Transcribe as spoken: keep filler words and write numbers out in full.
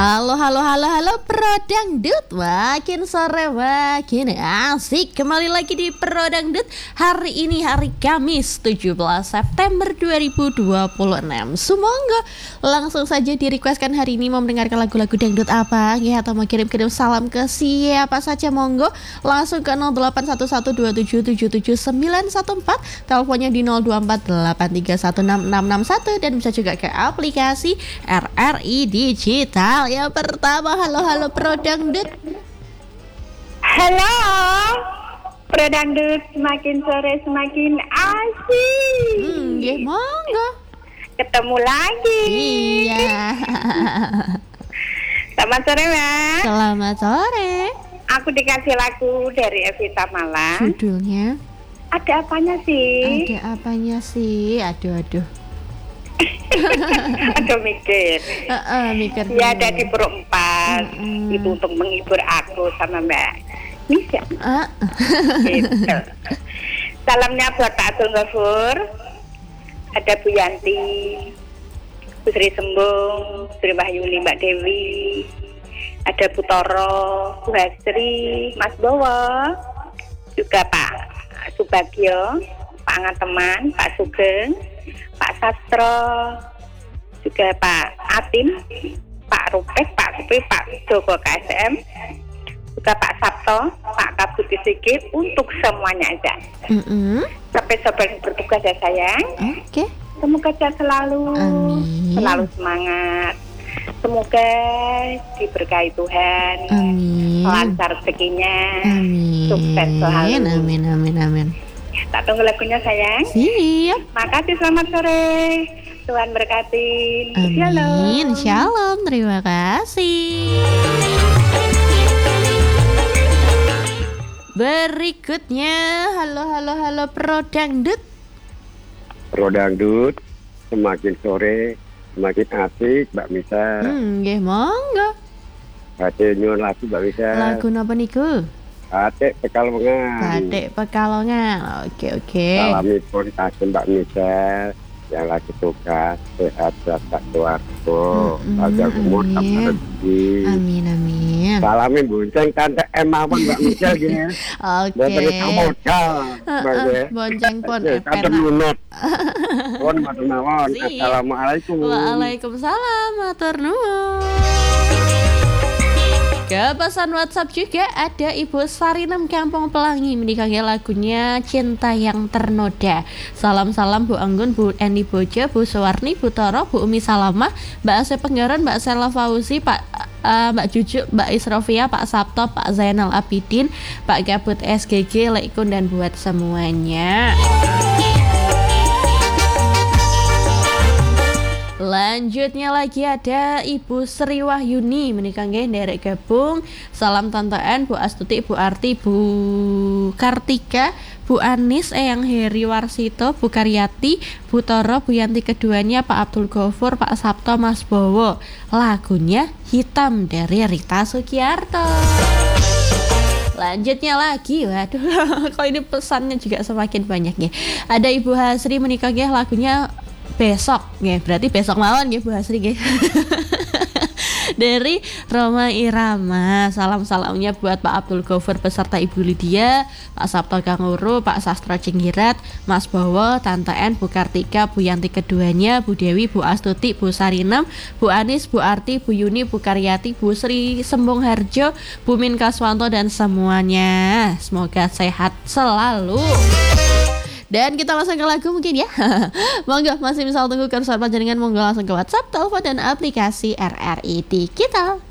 Halo, halo, halo, halo Pro Dangdut. Makin sore makin asik. Kembali lagi di Pro Dangdut. Hari ini hari Kamis tujuh belas September dua ribu dua puluh enam. Semoga langsung saja di requestkan hari ini mau mendengarkan lagu-lagu dangdut apa ya, atau mau kirim-kirim salam ke siapa saja, monggo langsung ke nol delapan satu satu dua tujuh tujuh tujuh sembilan satu empat. Teleponnya di nol dua empat delapan tiga satu enam enam enam satu, dan bisa juga ke aplikasi R R I Digital. Yang pertama, halo halo Pro Dangdut. Halo Pro Dangdut, semakin sore semakin asik. Hmm, ya monggo. Ketemu lagi. Iya. Selamat sore, Mbak. Selamat sore. Aku dikasih lagu dari Evita Malang. Judulnya? Ada apanya sih? Ada apanya sih? Aduh aduh. Aduh mikir. Uh, uh, mikir Ya dulu. ada di Pro empat. Mm-mm. Itu untuk menghibur aku sama Mbak Misha. Uh. Gitu. Salamnya buat Pak Abdul Ghafur, ada Bu Yanti, Bu Sri Sembung, Sri Wahyuni, Mbak Dewi, ada Bu Toro, Bu Hasri, Mas Bowo, juga Pak Subagio, Pak Angateman, Pak Sugeng, Pak Sastro, juga Pak Atim, Pak Rupek, Pak Supi, Pak Joko K S M, juga Pak Sabto, Pak Kabuti Sigit, untuk semuanya aja. Mm-mm. Sampai sampai bertugas ya sayang. Oke. Semoga sehat selalu, Amin. selalu semangat. Semoga diberkahi Tuhan, Amin. lancar rezekinya, Amin. sukses selalu. Amin amin amin. Tak tunggu lagunya sayang. Siap. Makasih, selamat sore. Tuhan berkati. Amin. Shalom. Terima kasih. Berikutnya, halo halo halo Pro Dangdut. Pro Dangdut, semakin sore semakin asik, Mbak Misha. Hmm, nggih monggo. Hati nyuwun lagu Mbak Misha. Lagu napa niku? Hati Pekalongan. Batik Pekalongan. Oke oke. Salamipun kagem Mbak Misha yang lagi tugas, sehat sehat keluarga, Mm-mm, panjang umur, amin. tambah rezeki. Amin amin. Salamin bonceng tante emawon Mbak Misha nggih. Oke. Mboten kamodal, Mbak Heeh, nggih. bonceng pun Kadang epenak. lunut. Pun matur nuwun. Siap. Assalamualaikum. Waalaikumsalam, matur nuwun. Ke pesan WhatsApp juga ada Ibu Sarinem Kampung Pelangi menikahi lagunya Cinta Yang Ternoda. Salam-salam Bu Anggun, Bu Eni Boja, Bu Suwarni, Bu Toro, Bu Umi Salamah, Mbak Ase Penggaran, Mbak Sela Fauzi, Pak uh, Mbak Jujuk, Mbak Isrofia, Pak Sabto, Pak Zainal Abidin, Pak Gabut S G G, Lekun, dan buat semuanya. Lanjutnya lagi ada Ibu Sri Wahyuni menikah nggih nderek gabung. Salam Tante N, Bu Astuti, Bu Arti, Bu Kartika, Bu Anis, Eyang Heri Warsito, Bu Karyati, Bu Toro, Bu Yanti keduanya, Pak Abdul Ghafur, Pak Sabto, Mas Bowo. Lagunya Hitam dari Rita Sugiarto. Lanjutnya lagi, waduh, kok ini pesannya juga semakin banyak ya. Ada Ibu Hasri menikah nggih lagunya Besok, ya berarti besok malam ya Bu Hasri ya. Dari Roma Irama, salam-salamnya buat Pak Abdul Ghafur beserta Ibu Lydia, Pak Sabto Kanguru, Pak Sastro Cinggirat, Mas Bowo, Tante N, Bu Kartika, Bu Yanti keduanya, Bu Dewi, Bu Astuti, Bu Sarinem, Bu Anis, Bu Arti, Bu Yuni, Bu Karyati, Bu Sri Sembung Harjo, Bu Min Kaswanto, dan semuanya. Semoga sehat selalu. Dan kita langsung ke lagu mungkin ya. Monggo, masih misal tunggu kerusuhan panjenengan, monggo langsung ke WhatsApp, telepon, dan aplikasi R R I Digital.